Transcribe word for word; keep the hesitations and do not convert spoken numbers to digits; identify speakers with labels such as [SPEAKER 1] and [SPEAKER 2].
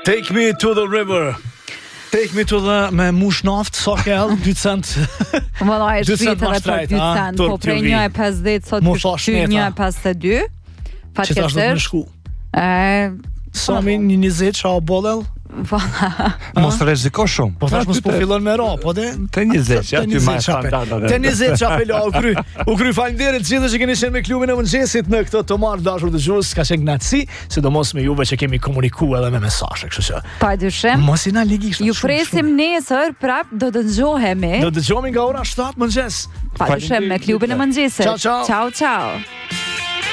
[SPEAKER 1] Take me to the river. Take me to the me mush naft, sa kell, dy cent.
[SPEAKER 2] Valla e shkritë edhe për dy cent, po prej një e pesëdhjetë sot ty një e pesëdhjetë e dy. Fatkeqësisht. Ë,
[SPEAKER 1] sa më një njëzet qa bollel.
[SPEAKER 3] Mos rreziko shumë.
[SPEAKER 1] Po thash mos po fillon me ra, po te
[SPEAKER 3] te njëzet, ja ty më standardat.
[SPEAKER 1] Te njëzet çapel u kry. U kry faleminderit gjithë që keni qenë me klubin e mëngjesit në këtë të marr dashur dëgjues, ka qenë kënaqësi, sidomos me juve që kemi komunikuar edhe me mesazhe, kështu që.
[SPEAKER 2] Padyshim.
[SPEAKER 1] Mos i na ligish.
[SPEAKER 2] Ju presim nesër prap do të dëgjohemi.
[SPEAKER 1] Do të dëgjohemi nga ora shtatë mëngjes.
[SPEAKER 2] Padyshim me klubin e mëngjesit.
[SPEAKER 1] Ciao ciao.
[SPEAKER 2] Ciao ciao.